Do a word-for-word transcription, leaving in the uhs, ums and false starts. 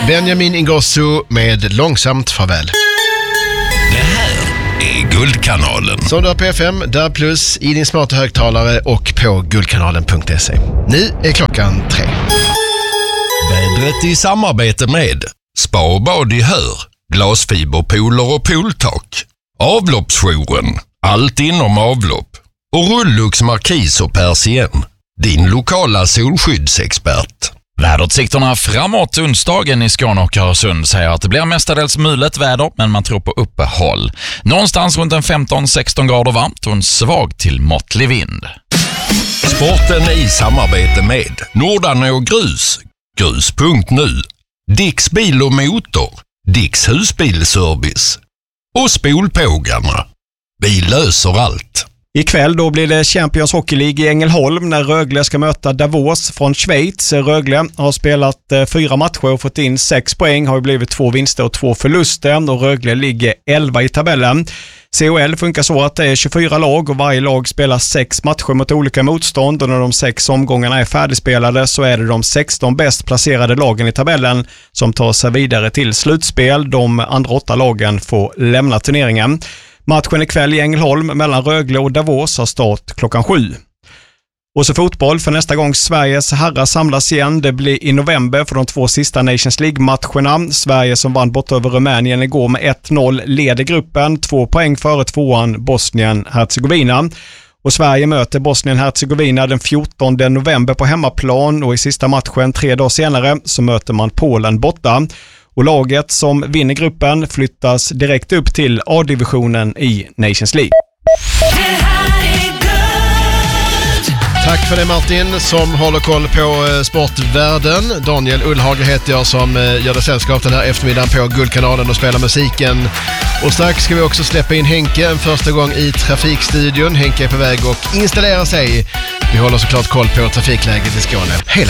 Benjamin Ingrosso med Långsamt farväl. Det här är Guldkanalen. Som du har på F M, där plus i din smarta högtalare och på guldkanalen punkt se. Nu är klockan tre. Vädret i samarbete med Spa och bad i Hör, glasfiberpooler och pooltak, Avloppsjouren, allt inom avlopp och Rullux Markis och Persien, din lokala solskyddsexpert. Väderutsikterna framåt onsdagen i Skåne och Öresund säger att det blir mestadels mulet väder, men man tror på uppehåll. Någonstans runt en femton sexton grader varmt och en svag till måttlig vind. Sporten i samarbete med Nordan och Grus, grus punkt nu, Dicks bil och motor, Dicks husbilservice och Spolpågarna. Vi löser allt. Ikväll då blir det Champions Hockey League i Ängelholm när Rögle ska möta Davos från Schweiz. Rögle har spelat eh, fyra matcher och fått in sex poäng, har ju blivit två vinster och två förluster och Rögle ligger elva i tabellen. C H L funkar så att det är tjugofyra lag och varje lag spelar sex matcher mot olika motstånd, och när de sex omgångarna är färdigspelade så är det de sexton bäst placerade lagen i tabellen som tar sig vidare till slutspel. De andra åtta lagen får lämna turneringen. Matchen ikväll i Ängelholm mellan Rögle och Davos har start klockan sju. Och så fotboll, för nästa gång Sveriges herrar samlas igen. Det blir i november för de två sista Nations League-matcherna. Sverige som vann bort över Rumänien igår med ett noll leder gruppen. Två poäng före tvåan Bosnien-Hercegovina. Och Sverige möter Bosnien-Hercegovina den fjortonde november på hemmaplan, och i sista matchen tre dagar senare så möter man Polen borta. Och laget som vinner gruppen flyttas direkt upp till A-divisionen i Nations League. Tack för det Martin som håller koll på sportvärlden. Daniel Ullhage heter jag som gör det sällskap den här eftermiddagen på Guldkanalen och spelar musiken. Och strax ska vi också släppa in Henke en första gång i Trafikstudion. Henke är på väg och installerar sig. Vi håller såklart koll på trafikläget i Skåne hela